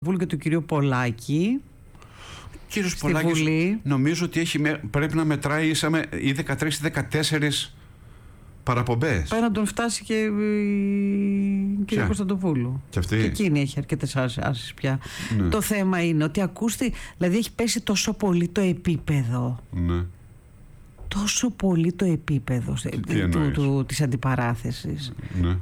Βούλου και του κυρίου Πολάκη. Κύριος Πολάκης, νομίζω ότι πρέπει να μετράει ή 13 ή 14 παραπομπές. Πάει να τον φτάσει και η κυρία Κωνσταντοπούλου. Και αυτή. Και εκείνη έχει αρκετές άσεις πια. Ναι. Το θέμα είναι ότι δηλαδή έχει πέσει τόσο πολύ το επίπεδο. Ναι. Τόσο πολύ το επίπεδο της αντιπαράθεσης. Ναι.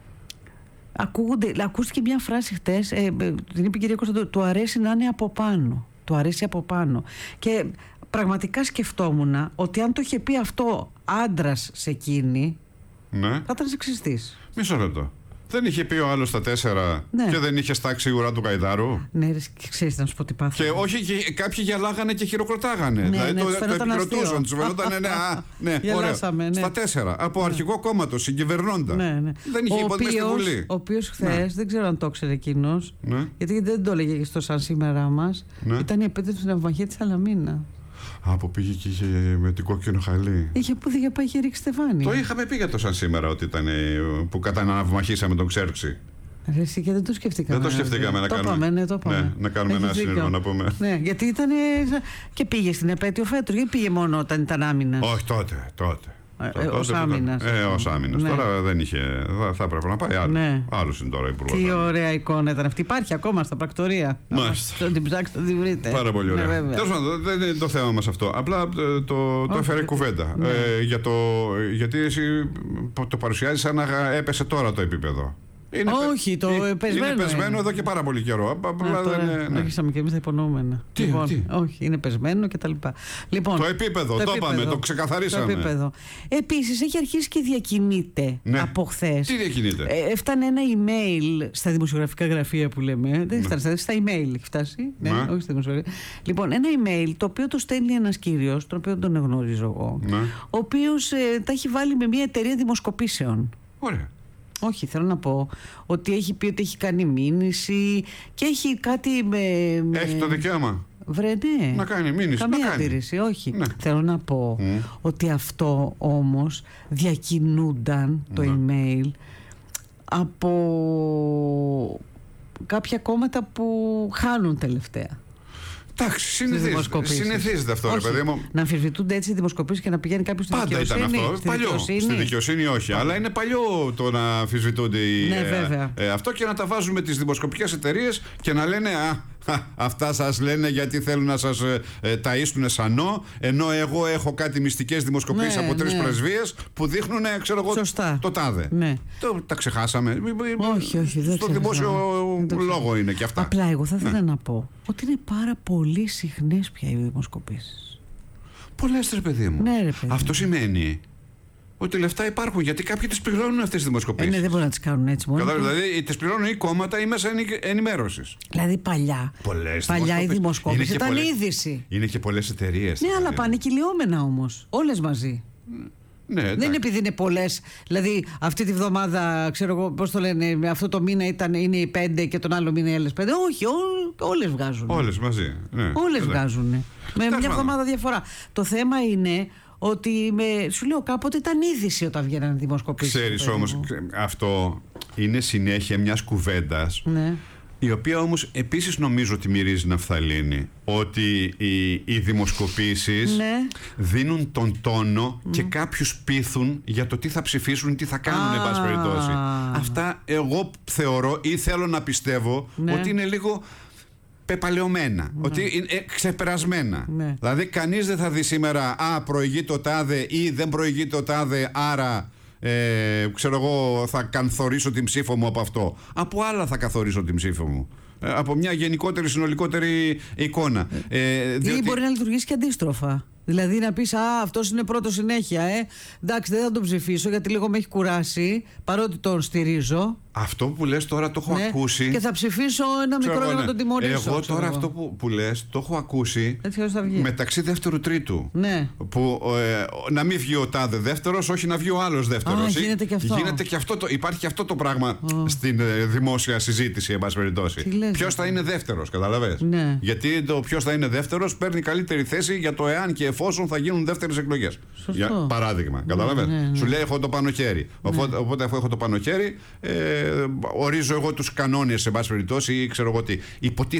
Ακούστηκε μια φράση χτες, την είπε η κυρία Κωνσταντοπούλου, του αρέσει να είναι από πάνω. Του αρέσει από πάνω. Και πραγματικά σκεφτόμουν ότι αν το είχε πει αυτό άντρας σε εκείνη, ναι, θα ήταν σεξιστής. Μισό λεπτό. Δεν είχε πει ο άλλος στα 4, ναι, και δεν είχε στάξει η ουρά του Γαϊδάρου. Ναι, ξέρεις να σου πω τι πάθαμε. Και όχι, και κάποιοι γελάγανε και χειροκροτάγανε. Ναι, δηλαδή ναι, το επικροτούσαν, τους φαινόταν ναι, γελάσαμε, ναι. Στα 4, από αρχικό κόμματο, συγκυβερνώντα. Ναι, ναι. Δεν είχε υπότιτλοι στη Βουλή. Ο οποίος χθες, δεν ξέρω αν το ξέρει εκείνος, ναι, γιατί δεν το έλεγε και στο σαν σήμερα μας, ναι, ήταν η επέτειο του ναυμαχία της Σαλαμίνα. Από πήγε και είχε με την κόκκινο χαλί. Είχε πάει και ρίξει στεφάνι. Το είχαμε πει για το σαν σήμερα, ότι ήταν που καταναυμαχήσαμε τον Ξέρξη. Εσύ και δεν το σκεφτήκαμε. Δεν το σκεφτήκαμε να κάνουμε. Να κάνουμε ένα σύνδεσμο, να πούμε. Ναι, γιατί ήταν. Και πήγε στην επέτειο φέτος, γιατί πήγε μόνο όταν ήταν άμυνας. Όχι, τότε. Ως άμυνας. Ως άμυνας. Ναι. Τώρα δεν είχε. Θα έπρεπε να πάει άλλο. Ναι. Άλλος είναι τώρα υπουργός. Τι ωραία εικόνα ήταν αυτή. Υπάρχει ακόμα στα πρακτορία. Μάλιστα. Την ψάξετε, την βρείτε. Πάρα πολύ ωραία. Ναι, τέλος πάντων, δεν είναι το θέμα μας αυτό. Απλά το έφερε κουβέντα. Ναι. Γιατί εσύ το παρουσιάζεις σαν να έπεσε τώρα το επίπεδο. Όχι, πεσμένο. Είναι πεσμένο εδώ και πάρα πολύ καιρό. Αρχίσαμε και εμείς τα υπονοούμενα. Τι? Όχι, είναι πεσμένο κτλ. Λοιπόν, το επίπεδο, το είπαμε, το ξεκαθαρίσαμε. Το επίπεδο. Επίσης, έχει αρχίσει και διακινείται, ναι, από χθες. Τι διακινείται? Έφτανε ένα email στα δημοσιογραφικά γραφεία που λέμε. Δεν φτάνει, στα email έχει φτάσει. Ναι, όχι στα δημοσιογραφικά. Λοιπόν, ένα email το οποίο το στέλνει ένας κύριος, τον οποίο τον γνωρίζω εγώ, ναι, ο οποίος τα έχει βάλει με μια εταιρεία δημοσκοπήσεων. Ωραία. Όχι, θέλω να πω ότι έχει πει ότι έχει κάνει μήνυση και έχει κάτι Έχει το δικαίωμα. Βρε, ναι. Να κάνει μήνυση. Καμία αντίρρηση, όχι. Ναι. Θέλω να πω ότι αυτό όμως διακινούνταν το email από κάποια κόμματα που χάνουν τελευταία. Εντάξει, συνηθίζεται αυτό, ρε παιδί μου. Να αμφισβητούνται έτσι οι δημοσκοπήσεις και να πηγαίνει κάποιος στη δικαιοσύνη. Πάντα ήταν αυτό. Παλιό. Στη δικαιοσύνη όχι. Αλλά είναι παλιό το να αμφισβητούνται αυτό και να τα βάζουν με τις δημοσκοπικές εταιρείες και να λένε αυτά σας λένε γιατί θέλουν να σας ταΐσουν σανό, ενώ εγώ έχω κάτι μυστικές δημοσκοπήσεις από 3 πρεσβείες που δείχνουν, ξέρω εγώ, το τάδε. Ναι. Τα ξεχάσαμε. Όχι, δεν στο δημόσιο λόγο είναι και αυτά. Απλά εγώ θα ήθελα να πω ότι είναι πάρα πολύ συχνές πια οι δημοσκοπήσεις. Πολλές, ρε παιδί μου. Ναι, ρε παιδί. Αυτό σημαίνει ότι λεφτά υπάρχουν, γιατί κάποιοι τις πληρώνουν αυτές τις δημοσκοπήσεις. Ναι, δεν μπορούν να τις κάνουν έτσι μόνο. Δηλαδή τις πληρώνουν ή κόμματα ή μέσα ενημέρωσης. Δηλαδή παλιά η δημοσκόπηση ήταν είδηση. Είναι και πολλές εταιρείες. Ναι, αλλά πάνε κυλιόμενα όμως. Όλες μαζί. Ναι, δεν είναι επειδή είναι πολλές. Δηλαδή αυτή τη βδομάδα, ξέρω εγώ πώς το λένε, αυτό το μήνα είναι οι 5 και τον άλλο μήνα οι άλλες 5. Όχι, όλες βγάζουν. Όλες μαζί. Ναι. Όλες βγάζουν. Με μια εβδομάδα διαφορά. Το θέμα είναι ότι σου λέω κάποτε ήταν είδηση όταν βγαίνανε δημοσκοπήσεις. Ξέρεις όμως, αυτό είναι συνέχεια μιας κουβέντας, ναι, η οποία όμως επίσης νομίζω ότι μυρίζει ναφθαλίνη. Ότι οι δημοσκοπήσεις, ναι, δίνουν τον τόνο και κάποιους πείθουν για το τι θα ψηφίσουν, τι θα κάνουν, εν πάση περιπτώσει. Αυτά εγώ θεωρώ ή θέλω να πιστεύω, ναι, ότι είναι λίγο πεπαλαιωμένα, ναι, ότι είναι ξεπερασμένα. Ναι. Δηλαδή κανείς δεν θα δει σήμερα προηγεί το τάδε ή δεν προηγεί το τάδε, άρα ξέρω εγώ θα καθορίσω την ψήφο μου από αυτό. Από άλλα θα καθορίσω την ψήφο μου. Από μια γενικότερη, συνολικότερη εικόνα. Ή μπορεί να λειτουργήσει και αντίστροφα. Δηλαδή να πεις αυτός είναι πρώτο συνέχεια, εντάξει, δεν θα τον ψηφίσω γιατί λίγο με έχει κουράσει, παρότι τον στηρίζω. Αυτό που λες τώρα το έχω ακούσει. Και θα ψηφίσω ένα μικρό για να τον τιμωρήσω. Εγώ τώρα αυτό που λες το έχω ακούσει μεταξύ δεύτερου-τρίτου. Ναι. Που να μην βγει ο τάδε δεύτερος, όχι να βγει ο άλλος δεύτερος. Γίνεται και αυτό. Υπάρχει και αυτό το πράγμα στην δημόσια συζήτηση, εν πάση περιπτώσει. Ποιος θα είναι δεύτερος, καταλαβες. Ναι. Γιατί το ποιος θα είναι δεύτερος παίρνει καλύτερη θέση για το εάν και εφόσον θα γίνουν δεύτερες εκλογές. Για παράδειγμα, καταλαβες. Ναι. Σου λέει έχω το πάνω χέρι. Οπότε αφού έχω το πάνω χέρι, ορίζω εγώ τους κανόνες, σε πάση περιπτώσει, ή ξέρω εγώ τι.